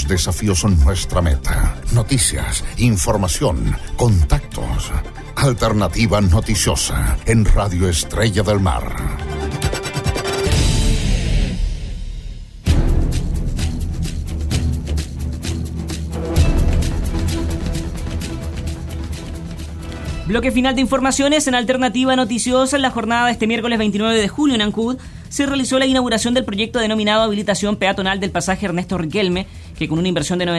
Los desafíos son nuestra meta. Noticias, información, contactos. Alternativa Noticiosa en Radio Estrella del Mar. Bloque final de informaciones en Alternativa Noticiosa. En la jornada de este miércoles 29 de julio en Ancud se realizó la inauguración del proyecto denominado Habilitación Peatonal del Pasaje Ernesto Riquelme, que con una inversión de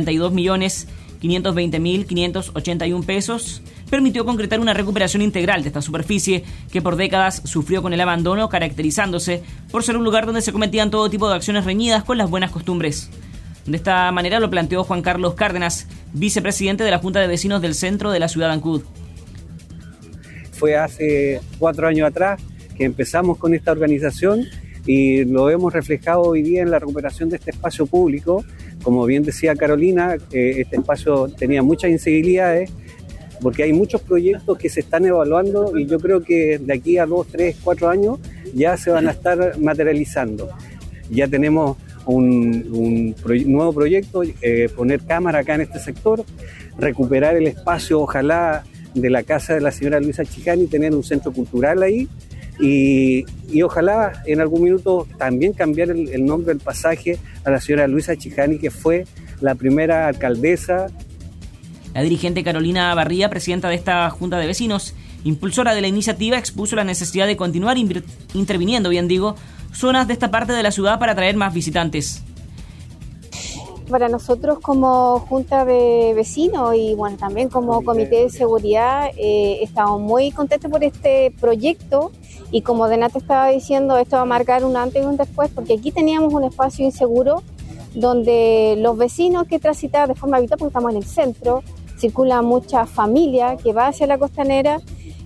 92.520.581 pesos permitió concretar una recuperación integral de esta superficie que por décadas sufrió con el abandono, caracterizándose por ser un lugar donde se cometían todo tipo de acciones reñidas con las buenas costumbres. De esta manera lo planteó Juan Carlos Cárdenas, vicepresidente de la Junta de Vecinos del centro de la ciudad de Ancud. Fue hace 4 años atrás que empezamos con esta organización y lo hemos reflejado hoy día en la recuperación de este espacio público. Como bien decía Carolina, este espacio tenía muchas incivilidades porque hay muchos proyectos que se están evaluando y yo creo que de aquí a 2, 3, 4 años ya se van a estar materializando. Ya tenemos un nuevo proyecto, poner cámara acá en este sector, recuperar el espacio, ojalá, de la casa de la señora Luisa Chicani, tener un centro cultural ahí y ojalá en algún minuto también cambiar el nombre del pasaje a la señora Luisa Chicani, que fue la primera alcaldesa. La dirigente Carolina Barría, presidenta de esta Junta de Vecinos, impulsora de la iniciativa, expuso la necesidad de continuar interviniendo, zonas de esta parte de la ciudad para atraer más visitantes. Para nosotros como Junta de Vecinos y bueno, también como Comité de Seguridad estamos muy contentos por este proyecto y como Denata estaba diciendo, esto va a marcar un antes y un después porque aquí teníamos un espacio inseguro donde los vecinos que transitaban de forma habitual, porque estamos en el centro, circula mucha familia que va hacia la costanera,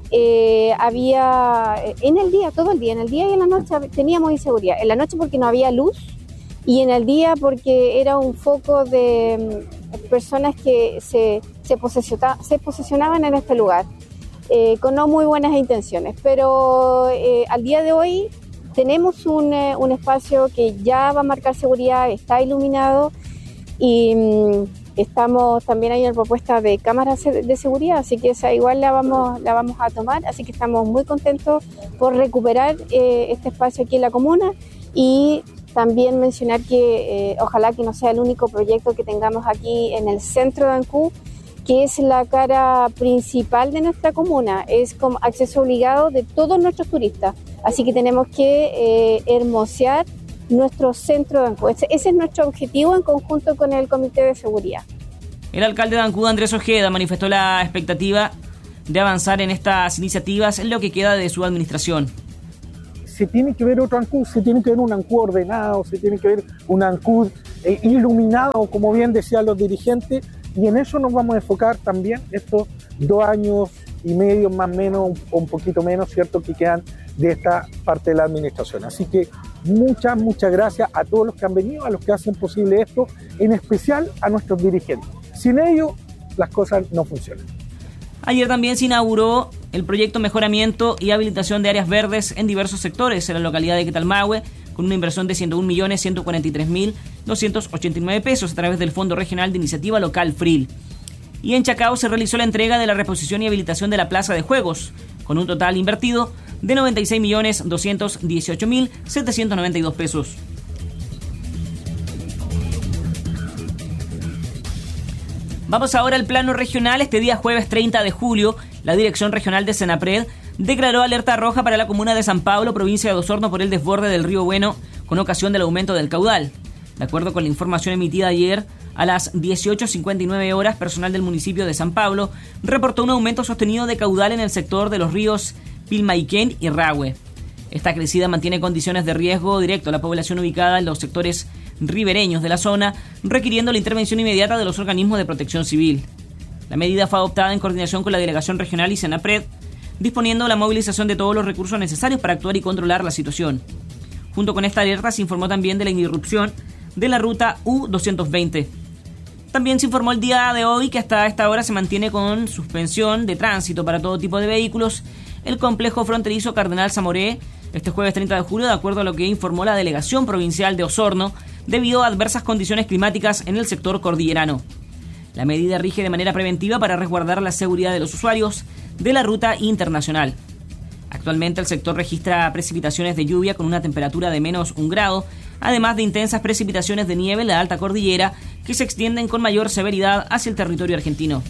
había en el día, todo el día, en el día y en la noche teníamos inseguridad, en la noche porque no había luz, y en el día porque era un foco de personas que se posicionaban en este lugar con no muy buenas intenciones. Pero al día de hoy tenemos un espacio que ya va a marcar seguridad, está iluminado y estamos también ahí en propuesta de cámaras de seguridad, así que esa igual la vamos a tomar, así que estamos muy contentos por recuperar este espacio aquí en la comuna y también mencionar que ojalá que no sea el único proyecto que tengamos aquí en el centro de Ancud, que es la cara principal de nuestra comuna, es como acceso obligado de todos nuestros turistas, así que tenemos que hermosear nuestro centro de Ancud. Ese es nuestro objetivo en conjunto con el Comité de Seguridad. El alcalde de Ancud, Andrés Ojeda, manifestó la expectativa de avanzar en estas iniciativas en lo que queda de su administración. Se tiene que ver otro Ancud, se tiene que ver un Ancud ordenado, se tiene que ver un Ancud iluminado, como bien decían los dirigentes, y en eso nos vamos a enfocar también estos 2 años y medio, más o menos, un poquito menos, ¿cierto?, que quedan de esta parte de la administración. Así que muchas gracias a todos los que han venido, a los que hacen posible esto, en especial a nuestros dirigentes. Sin ellos, las cosas no funcionan. Ayer también se inauguró el proyecto Mejoramiento y Habilitación de Áreas Verdes en diversos sectores en la localidad de Quetalmahue, con una inversión de 101.143.289 pesos a través del Fondo Regional de Iniciativa Local FRIL. Y en Chacao se realizó la entrega de la reposición y habilitación de la Plaza de Juegos, con un total invertido de 96.218.792 pesos. Vamos ahora al plano regional. Este día jueves 30 de julio, la Dirección Regional de Senapred declaró alerta roja para la comuna de San Pablo, provincia de Osorno, por el desborde del río Bueno con ocasión del aumento del caudal. De acuerdo con la información emitida ayer, a las 18:59 horas, personal del municipio de San Pablo reportó un aumento sostenido de caudal en el sector de los ríos Pilmaiquén y Rahue. Esta crecida mantiene condiciones de riesgo directo a la población ubicada en los sectores ribereños de la zona, requiriendo la intervención inmediata de los organismos de protección civil. La medida fue adoptada en coordinación con la Delegación Regional y Senapred, disponiendo la movilización de todos los recursos necesarios para actuar y controlar la situación. Junto con esta alerta se informó también de la interrupción de la ruta U220. También se informó el día de hoy que hasta esta hora se mantiene con suspensión de tránsito para todo tipo de vehículos el complejo fronterizo Cardenal Zamoré este jueves 30 de julio, de acuerdo a lo que informó la Delegación Provincial de Osorno, debido a adversas condiciones climáticas en el sector cordillerano. La medida rige de manera preventiva para resguardar la seguridad de los usuarios de la ruta internacional. Actualmente el sector registra precipitaciones de lluvia con una temperatura de menos 1 grado, además de intensas precipitaciones de nieve en la alta cordillera que se extienden con mayor severidad hacia el territorio argentino.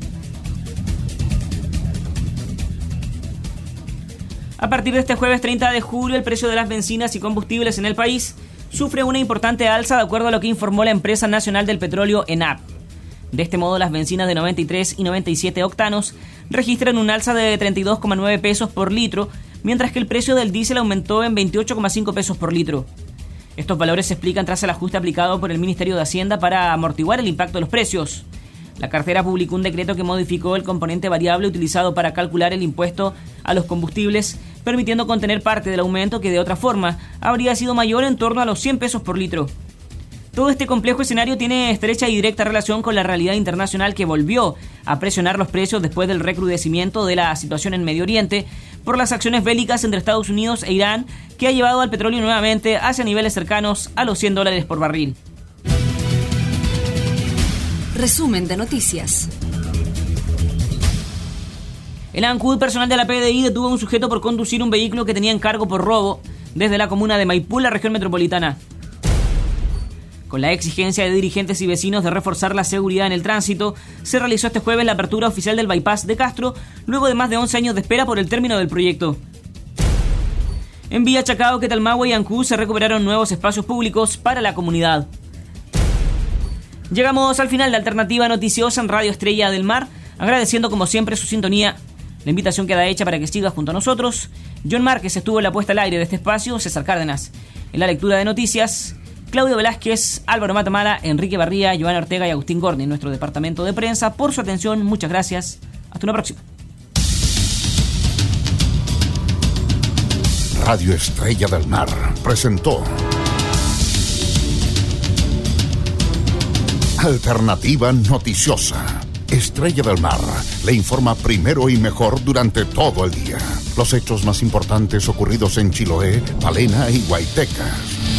A partir de este jueves 30 de julio, el precio de las bencinas y combustibles en el país sufre una importante alza de acuerdo a lo que informó la Empresa Nacional del Petróleo, ENAP. De este modo, las bencinas de 93 y 97 octanos registran un alza de 32,9 pesos por litro, mientras que el precio del diésel aumentó en 28,5 pesos por litro. Estos valores se explican tras el ajuste aplicado por el Ministerio de Hacienda para amortiguar el impacto de los precios. La cartera publicó un decreto que modificó el componente variable utilizado para calcular el impuesto a los combustibles, permitiendo contener parte del aumento que de otra forma habría sido mayor, en torno a los 100 pesos por litro. Todo este complejo escenario tiene estrecha y directa relación con la realidad internacional que volvió a presionar los precios después del recrudecimiento de la situación en Medio Oriente por las acciones bélicas entre Estados Unidos e Irán, que ha llevado al petróleo nuevamente hacia niveles cercanos a los $100 por barril. Resumen de noticias. El ANCUD, personal de la PDI, detuvo a un sujeto por conducir un vehículo que tenía en cargo por robo desde la comuna de Maipú, la región metropolitana. Con la exigencia de dirigentes y vecinos de reforzar la seguridad en el tránsito, se realizó este jueves la apertura oficial del bypass de Castro, luego de más de 11 años de espera por el término del proyecto. En Villa Chacao, Quetalmahue y Ancud se recuperaron nuevos espacios públicos para la comunidad. Llegamos al final de Alternativa Noticiosa en Radio Estrella del Mar, agradeciendo como siempre su sintonía. La invitación queda hecha para que siga junto a nosotros. John Márquez estuvo en la puesta al aire de este espacio, César Cárdenas en la lectura de noticias, Claudio Velázquez, Álvaro Matamala, Enrique Barría, Joana Ortega y Agustín Gorni en nuestro departamento de prensa. Por su atención, muchas gracias. Hasta una próxima. Radio Estrella del Mar presentó Alternativa Noticiosa. Estrella del Mar le informa primero y mejor durante todo el día. Los hechos más importantes ocurridos en Chiloé, Palena y Guaytecas.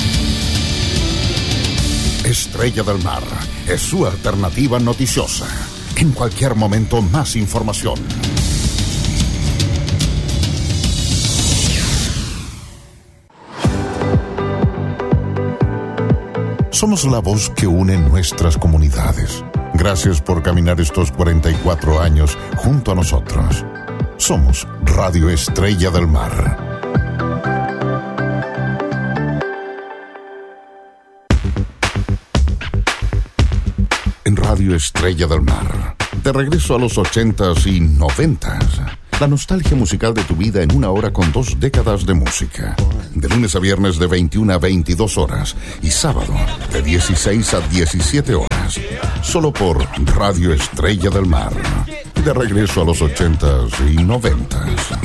Estrella del Mar es su alternativa noticiosa. En cualquier momento, más información. Somos la voz que une nuestras comunidades. Gracias por caminar estos 44 años junto a nosotros. Somos Radio Estrella del Mar. En Radio Estrella del Mar, de regreso a los 80s y 90s. La nostalgia musical de tu vida en una hora con 2 décadas de música. De lunes a viernes de 21 a 22 horas y sábado de 16 a 17 horas. Solo por Radio Estrella del Mar. De regreso a los 80s y 90s.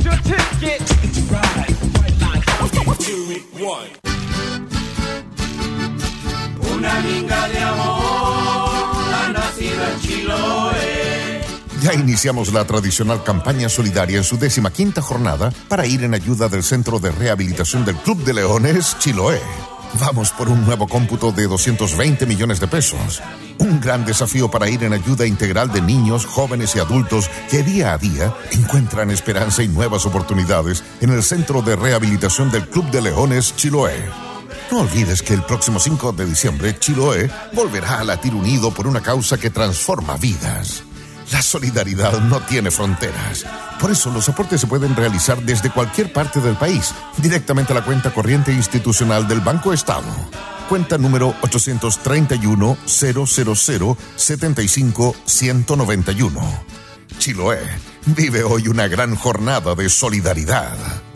Una minga de amor ha nacido en Chiloé. Ya iniciamos la tradicional campaña solidaria en su 15ª jornada para ir en ayuda del Centro de Rehabilitación del Club de Leones Chiloé. Vamos por un nuevo cómputo de 220 millones de pesos. Un gran desafío para ir en ayuda integral de niños, jóvenes y adultos que día a día encuentran esperanza y nuevas oportunidades en el Centro de Rehabilitación del Club de Leones Chiloé. No olvides que el próximo 5 de diciembre Chiloé volverá a latir unido por una causa que transforma vidas. La solidaridad no tiene fronteras. Por eso los aportes se pueden realizar desde cualquier parte del país, directamente a la cuenta corriente institucional del Banco Estado. Cuenta número 830-000-75-191. Chiloé vive hoy una gran jornada de solidaridad.